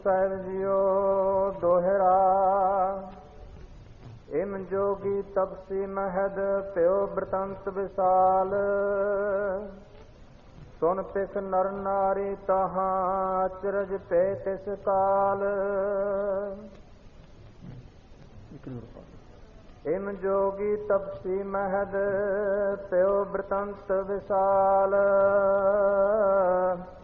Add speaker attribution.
Speaker 1: ਸਾਹਿਬ JIO ਦੋਹਰਾ। ਇਮ ਜੋਗੀ ਤਪਸੀ ਮਹਦ ਪਿਓ ਬ੍ਰਤੰਤ ਵਿਸਾਲ। ਸੁਨ ਪਿਖ ਨਰ ਨਾਰੀ ਤਹਾਂ ਅਚਰਜ ਪੈ ਤਿਸ ਕਾਲ। ਇਮ ਜੋਗੀ ਤਪਸੀ ਮਹਦ ਪਿਓ ਬ੍ਰਤੰਤ ਵਿਸਾਲ।